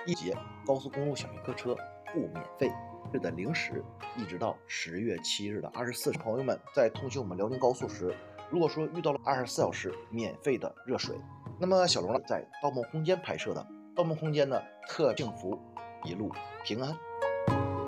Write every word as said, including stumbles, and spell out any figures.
一节高速公路小型客车不免费，日的零时一直到十月七日的二十四时。朋友们在通行我们辽宁高速时，如果说遇到了二十四小时免费的热水，那么小龙呢在《盗梦空间》拍摄的《盗梦空间》呢特幸福，一路平安。